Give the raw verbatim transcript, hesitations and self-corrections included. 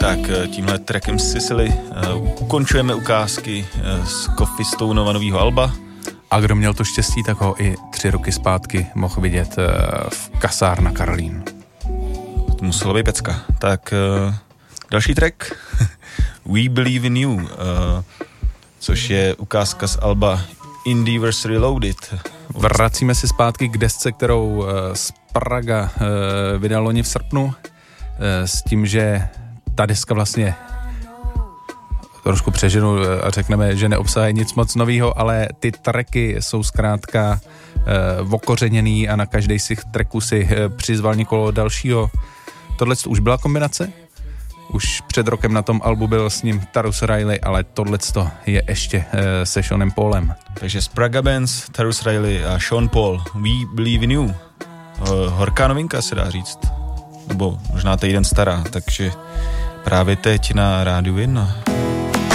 Tak tímhle trackem Sicily uh, ukončujeme ukázky uh, z Coffee Stoneova novýho alba. A kdo měl to štěstí, tak ho i tři roky zpátky mohl vidět uh, v kasárna Karlín. To muselo být pecka. Tak uh, další track We Believe in You, uh, což je ukázka z alba Indieverse Reloaded. Vracíme se zpátky k desce, kterou uh, z Praga uh, vydal loni v srpnu, uh, s tím, že ta deska vlastně trošku přeženu a řekneme, že neobsahuje nic moc novýho, ale ty tracky jsou zkrátka uh, okořeněný a na každý z těch tracků si uh, přizval někoho dalšího. Tohle už byla kombinace? Už před rokem na tom albu byl s ním Tarrus Riley, ale tohleto je ještě uh, se Seanem Paulem. Takže z Praga Bands, Tarrus Riley a Sean Paul, We Believe in You. Uh, horká novinka se dá říct. Nebo možná týden stará, takže právě teď na Rádiu jedna.